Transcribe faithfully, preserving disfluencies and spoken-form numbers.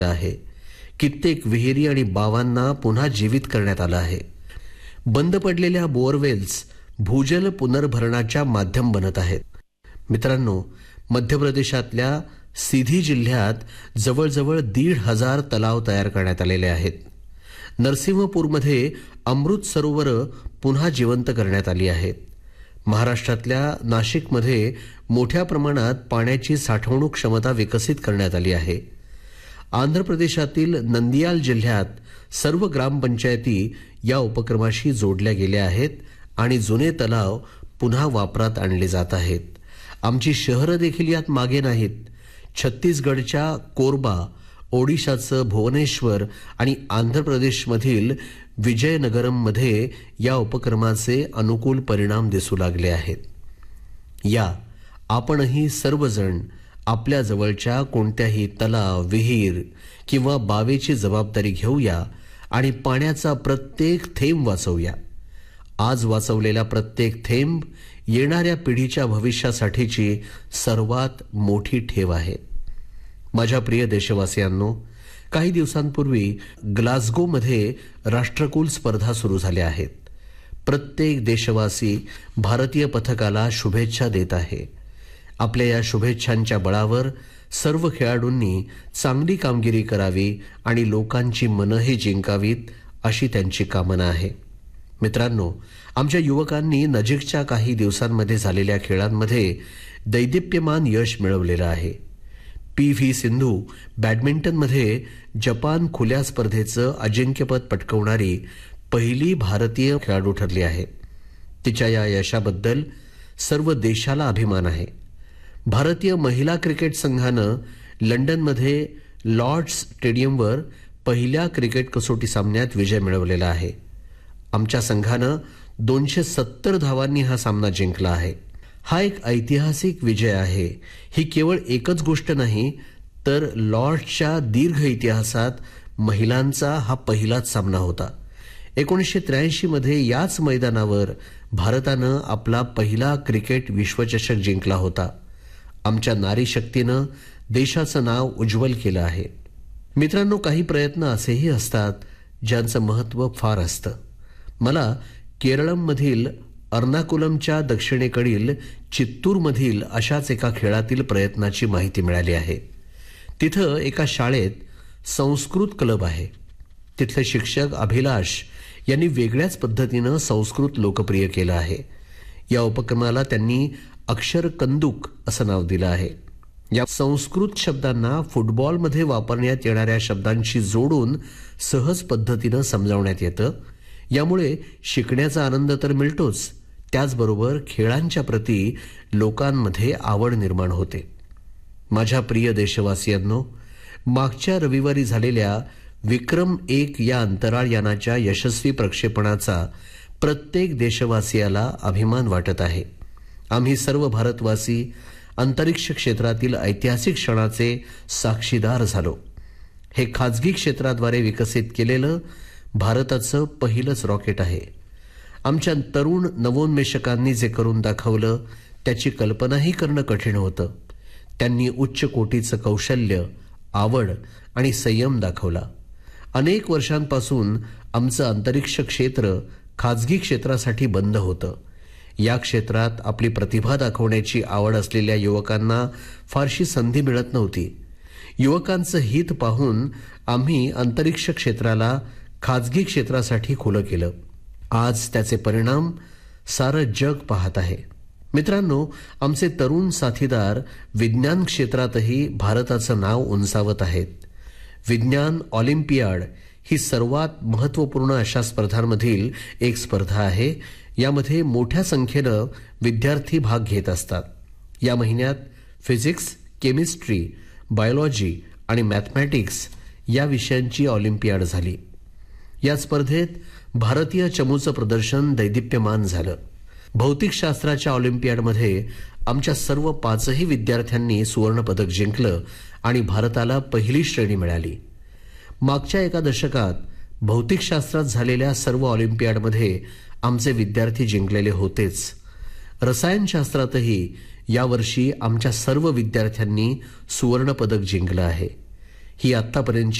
आहे. कित्येक विहिरी आणि बावांना पुन्हा जीवित करण्यात आलं आहे. बंद पडलेल्या बोअरवेल्स भूजल पुनर्भरणाच्या माध्यम बनत आहेत. मित्रांनो, मध्य प्रदेशातल्या सिधी जिल्ह्यात जवळजवळ दीड हजार तलाव तयार करण्यात आलेले आहेत. नरसिंहपूरमध्ये अमृत सरोवर पुन्हा जिवंत करण्यात आली आहेत. महाराष्ट्रातल्या नाशिकमध्ये मोठ्या प्रमाणात पाण्याची साठवणूक क्षमता विकसित करण्यात आली आहे. आंध्र प्रदेशातील नंदियाल जिल्ह्यात सर्व ग्रामपंचायती या उपक्रमाशी जोडल्या गेल्या आहेत आणि जुने तलाव पुन्हा वापरात आणले जात आहेत. आमची शहरं देखील यात मागे नाहीत. छत्तीसगडच्या कोरबा, ओडिशाचं भुवनेश्वर आणि आंध्र प्रदेशमधील विजयनगरममध्ये या उपक्रमाचे अनुकूल परिणाम दिसू लागले आहेत. या आपणही सर्वजण आपल्या जवळच्या कोणत्याही तलाव, विहीर किंवा बावेची जबाबदारी घेऊया आणि पाण्याचा प्रत्येक थेंब वाचवूया. आज वाचवलेला प्रत्येक थेंब येणाऱ्या पिढीच्या भविष्यासाठीची सर्वात मोठी ठेव आहे. माझ्या प्रिय देशवासियांनो, काही दिवसांपूर्वी ग्लासगोमध्ये राष्ट्रकुल स्पर्धा सुरू झाल्या आहेत. प्रत्येक देशवासी भारतीय पथकाला शुभेच्छा देत आहे. आपल्या या शुभेच्छांच्या बळावर सर्व खेळाडूंनी चांगली कामगिरी करावी आणि लोकांची मनंही जिंकावीत अशी त्यांची कामना आहे. मित्रांनो, आमच्या युवकांनी नजीकच्या काही दिवसांमध्ये झालेल्या खेळांमध्ये दैदिप्यमान यश मिळवलेलं आहे. पी व्ही सिंधू बॅडमिंटनमध्ये जपान खुल्या स्पर्धेचं अजिंक्यपद पटकावणारी पहिली भारतीय खेळाडू ठरली आहे. तिच्या या यशाबद्दल सर्व देशाला अभिमान आहे. भारतीय महिला क्रिकेट संघानं लंडनमध्ये लॉर्ड्स स्टेडियमवर पहिल्या क्रिकेट कसोटी सामन्यात विजय मिळवलेला आहे. आमच्या संघानं दोनशे सत्तर धावांनी हा सामना जिंकला आहे. हा एक ऐतिहासिक विजय आहे. ही केवळ एकच गोष्ट नाही, तर लॉर्ड्सच्या दीर्घ इतिहासात महिलांचा हा पहिलाच सामना होता. एकोणीसशे त्र्याऐंशी मध्ये याच मैदानावर भारतानं आपला पहिला क्रिकेट विश्वचषक जिंकला होता. आमच्या नारी शक्तीनं देशाचं नाव उज्ज्वल केलं आहे. मित्रांनो, काही प्रयत्न असेही असतात ज्यांचं महत्त्व फार असतं. मला केरळमधील अर्नाकुलमच्या दक्षिणेकडील चित्तूरमधील अशाच एका खेळातील प्रयत्नाची माहिती मिळाली आहे. तिथं एका शाळेत संस्कृत क्लब आहे. तिथले शिक्षक अभिलाष यांनी वेगळ्याच पद्धतीनं संस्कृत लोकप्रिय केलं आहे. या उपक्रमाला त्यांनी अक्षर कंदुक असं नाव दिलं आहे. या संस्कृत शब्दांना फुटबॉलमध्ये वापरण्यात येणाऱ्या शब्दांशी जोडून सहज पद्धतीनं समजावण्यात येतं. यामुळे शिकण्याचा आनंद तर मिळतोच, त्याचबरोबर खेळांच्या प्रती लोकांमध्ये आवड निर्माण होते. माझ्या प्रिय देशवासियांनो, मागच्या रविवारी झालेल्या विक्रम एक या अंतराळ यानाच्या यशस्वी प्रक्षेपणाचा प्रत्येक देशवासियाला अभिमान वाटत आहे. आम्ही सर्व भारतवासी अंतरिक्ष क्षेत्रातील ऐतिहासिक क्षणाचे साक्षीदार झालो. हे खाजगी क्षेत्राद्वारे विकसित केलेलं भारताचं पहिलंच रॉकेट आहे. आमच्या तरुण नवोन्मेषकांनी जे करून दाखवलं त्याची कल्पनाही करणं कठीण होतं. त्यांनी उच्च कोटीचं कौशल्य, आवड आणि संयम दाखवला. अनेक वर्षांपासून आमचं अंतरिक्ष क्षेत्र खाजगी क्षेत्रासाठी बंद होतं. या क्षेत्रात आपली प्रतिभा दाखवण्याची आवड असलेल्या युवकांना फारशी संधी मिळत नव्हती. युवकांचं हित पाहून आम्ही अंतरिक्ष क्षेत्राला खाजगी क्षेत्रासाठी खुलं केलं. आज त्याचे परिणाम सारं जग पाहत आहे. मित्रांनो, आमचे तरुण साथीदार विज्ञान क्षेत्रातही भारताचं नाव उंचावत आहेत. विज्ञान ऑलिम्पियाड ही सर्वात महत्त्वपूर्ण अशा स्पर्धांमधील एक स्पर्धा आहे. यामध्ये मोठ्या संख्येनं विद्यार्थी भाग घेत असतात. या महिन्यात फिजिक्स, केमिस्ट्री, बायोलॉजी आणि मॅथमॅटिक्स या विषयांची ऑलिम्पियाड झाली. या स्पर्धेत भारतीय चमूचं प्रदर्शन दैदिप्यमान झालं. भौतिकशास्त्राच्या ऑलिम्पियाडमध्ये आमच्या सर्व पाचही विद्यार्थ्यांनी सुवर्णपदक जिंकलं आणि भारताला पहिली श्रेणी मिळाली. मागच्या एका दशकात भौतिकशास्त्रात झालेल्या सर्व ऑलिम्पियाडमध्ये आमचे विद्यार्थी जिंकलेले होतेच. रसायनशास्त्रातही यावर्षी आमच्या सर्व विद्यार्थ्यांनी सुवर्णपदक जिंकलं आहे. ही आतापर्यंत